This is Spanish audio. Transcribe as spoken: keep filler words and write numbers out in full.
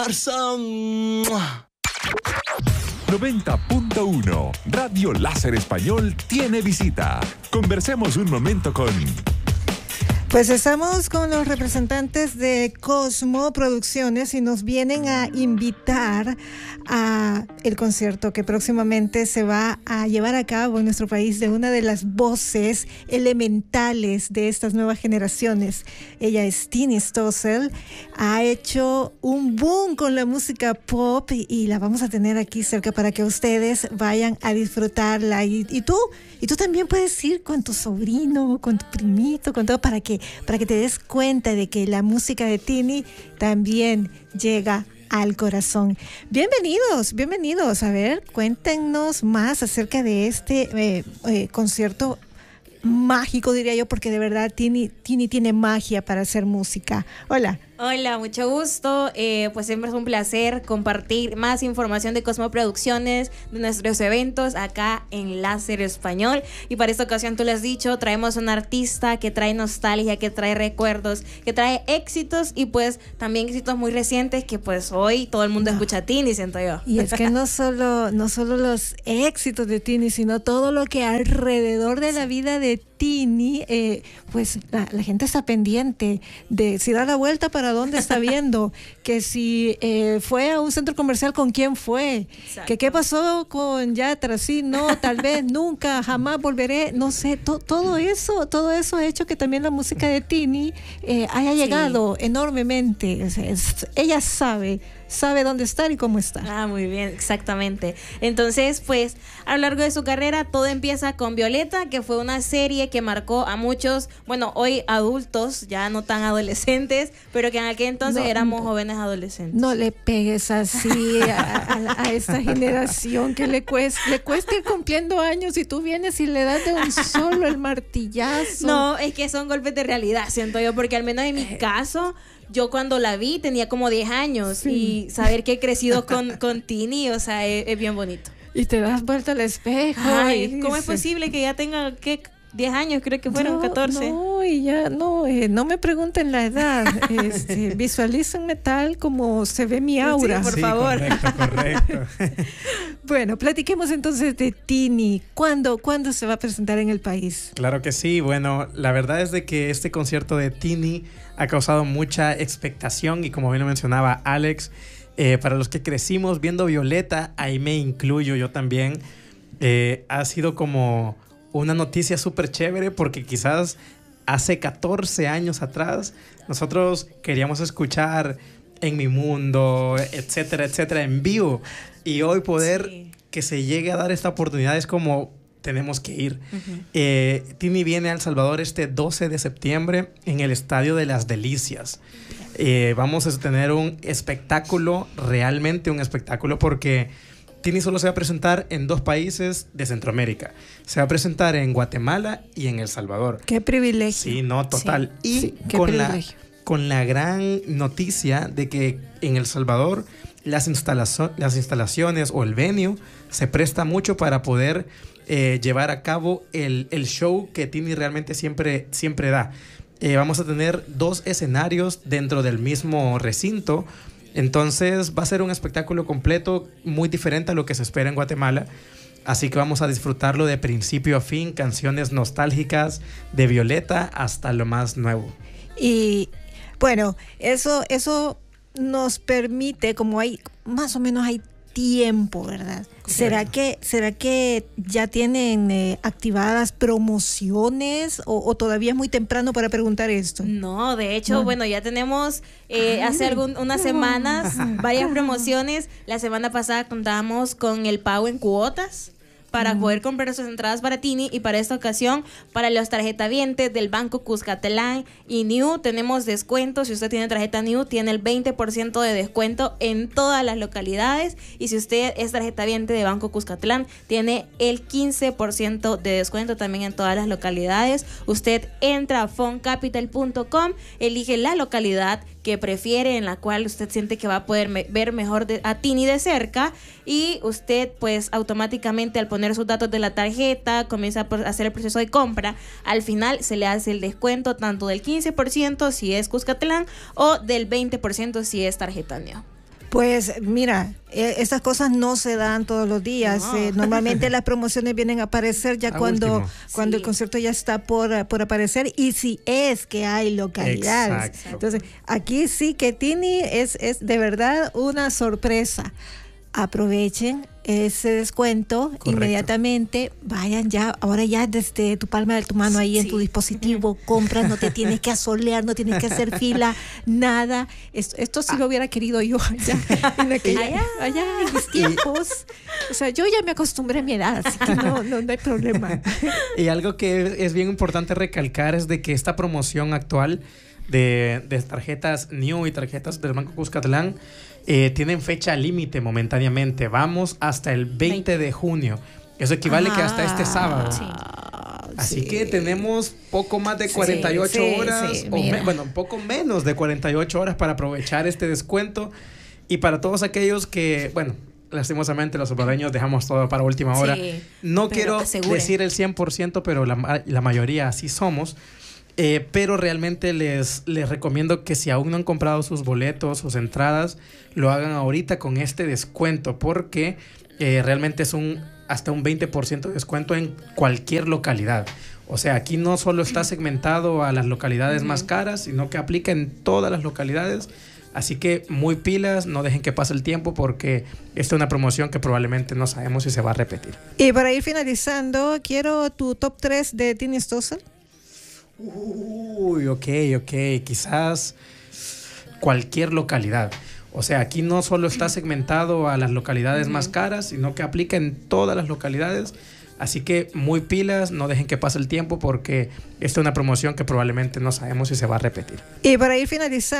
Barça. noventa punto uno Radio Láser Español tiene visita. Conversemos un momento con... Pues estamos con los representantes de Cosmo Producciones y nos vienen a invitar a el concierto que próximamente se va a llevar a cabo en nuestro país de una de las voces elementales de estas nuevas generaciones. Ella es Tini Stossel, ha hecho un boom con la música pop y la vamos a tener aquí cerca para que ustedes vayan a disfrutarla. Y, y tú, y tú también puedes ir con tu sobrino, con tu primito, con todo para que para que te des cuenta de que la música de Tini también llega al corazón. Bienvenidos, bienvenidos. A ver, cuéntenos más acerca de este eh, eh, concierto mágico, diría yo, porque de verdad Tini, Tini tiene magia para hacer música. Hola. Hola, mucho gusto. Eh, pues siempre es un placer compartir más información de Cosmo Producciones, de nuestros eventos acá en Láser Español. Y para esta ocasión, tú lo has dicho, traemos un artista que trae nostalgia, que trae recuerdos, que trae éxitos y pues también éxitos muy recientes que pues hoy todo el mundo no. escucha a Tini, siento yo. Y es que no solo, no solo los éxitos de Tini, sino todo lo que alrededor de la vida de Tini, eh, pues la, la gente está pendiente de si da la vuelta para dónde está viendo, que si eh, fue a un centro comercial, con quién fue, Exacto. que qué pasó con Yatra, sí, no, tal vez, nunca, jamás volveré, no sé, to, todo eso, todo eso ha hecho que también la música de Tini eh, haya llegado sí. enormemente. O sea, es, ella sabe sabe dónde estar y cómo estar. Ah, muy bien, exactamente. Entonces, pues, a lo largo de su carrera, todo empieza con Violeta, que fue una serie que marcó a muchos, bueno, hoy adultos, ya no tan adolescentes, pero que en aquel entonces no, éramos no, jóvenes adolescentes. No le pegues así a, a, a esta generación que le cuesta, le cuesta ir cumpliendo años y tú vienes y le das de un solo el martillazo. No, es que son golpes de realidad, siento yo, porque al menos en mi caso... Yo cuando la vi tenía como diez años sí. y saber que he crecido con, con Tini, o sea, es, es bien bonito. Y te das vuelta al espejo. Ay, ¿cómo es posible que ya tenga que diez años? Creo que fueron no, catorce. No, y ya no, eh, no me pregunten la edad. Este, visualícenme tal como se ve mi aura, sí, por sí, favor. Correcto, correcto. Bueno, platiquemos entonces de Tini. ¿Cuándo, ¿Cuándo se va a presentar en el país? Claro que sí. Bueno, la verdad es de que este concierto de Tini ha causado mucha expectación y como bien lo mencionaba Alex, eh, para los que crecimos viendo Violeta, ahí me incluyo yo también, eh, ha sido como una noticia súper chévere porque quizás hace catorce años atrás nosotros queríamos escuchar En Mi Mundo, etcétera, etcétera, en vivo, y hoy poder sí. que se llegue a dar esta oportunidad es como... tenemos que ir. Uh-huh. Eh, Tini viene a El Salvador este doce de septiembre en el Estadio de las Delicias. Eh, vamos a tener un espectáculo, realmente un espectáculo, porque Tini solo se va a presentar en dos países de Centroamérica. Se va a presentar en Guatemala y en El Salvador. ¡Qué privilegio! Sí, no, total. Sí, y sí, qué con, privilegio. la, con la gran noticia de que en El Salvador las, instalazo- las instalaciones o el venue se presta mucho para poder... Eh, llevar a cabo el, el show que Tini realmente siempre, siempre da. Eh, vamos a tener dos escenarios dentro del mismo recinto, entonces va a ser un espectáculo completo muy diferente a lo que se espera en Guatemala, así que vamos a disfrutarlo de principio a fin, canciones nostálgicas de Violeta hasta lo más nuevo. Y bueno, eso, eso nos permite, como hay más o menos hay tiempo, ¿verdad? ¿Será que, ¿Será que ya tienen eh, activadas promociones o, o todavía es muy temprano para preguntar esto? No, de hecho, no. bueno, ya tenemos eh, hace algún, unas semanas varias promociones. La semana pasada contábamos con el pago en cuotas para poder comprar sus entradas para Tini, y para esta ocasión, para los tarjetavientes del Banco Cuscatlán y New, tenemos descuentos. Si usted tiene tarjeta New, tiene el veinte por ciento de descuento en todas las localidades, y si usted es tarjetaviente de Banco Cuscatlán, tiene el quince por ciento de descuento también en todas las localidades. Usted entra a foncapital punto com, elige la localidad que prefiere, en la cual usted siente que va a poder me- ver mejor de, a Tini de cerca, y usted pues automáticamente al poner sus datos de la tarjeta comienza a hacer el proceso de compra. Al final se le hace el descuento tanto del quince por ciento si es Cuscatlán o del veinte por ciento si es tarjeta Neo. Pues mira, eh, estas cosas no se dan todos los días. No. Eh, normalmente las promociones vienen a aparecer ya A cuando, último. cuando Sí. el concierto ya está por, por aparecer, y si es que hay localidades. Exacto. Entonces, aquí sí que Tini es, es de verdad una sorpresa. Aprovechen ese descuento. Correcto. Inmediatamente, vayan ya, ahora ya desde tu palma de tu mano ahí en Sí. tu dispositivo, compras, no te tienes que asolear, no tienes que hacer fila, nada. Esto, esto sí lo hubiera querido yo allá, en aquella- Allá. allá en mis tiempos. O sea, yo ya me acostumbré a mi edad, así que no, no, no hay problema. Y algo que es bien importante recalcar es de que esta promoción actual de, de tarjetas New y tarjetas del Banco Cuscatlán eh, tienen fecha límite momentáneamente. Vamos hasta el veinte de junio. Eso equivale que hasta este sábado. Sí. Así Sí. que tenemos poco más de Sí, cuarenta y ocho sí, horas, sí, o mira. me- bueno, poco menos de cuarenta y ocho horas para aprovechar este descuento. Y para todos aquellos que, bueno, lastimosamente los salvadoreños dejamos todo para última hora. Sí, No pero quiero aseguren. decir el cien por ciento, pero la, ma- la mayoría así somos. Eh, pero realmente les, les recomiendo que si aún no han comprado sus boletos, sus entradas, lo hagan ahorita con este descuento, porque eh, realmente es un hasta un veinte por ciento de descuento en cualquier localidad. O sea, aquí no solo está segmentado a las localidades más caras, sino que aplica en todas las localidades. Así que muy pilas, no dejen que pase el tiempo, porque esta es una promoción que probablemente no sabemos si se va a repetir. Y para ir finalizando, quiero tu top tres de Tini Stossel. Uy, ok, ok. Quizás cualquier localidad. O sea, aquí no solo está segmentado a las localidades más caras, sino que aplica en todas las localidades. Así que muy pilas, no dejen que pase el tiempo, porque esta es una promoción que probablemente no sabemos si se va a repetir. Y para ir finalizando,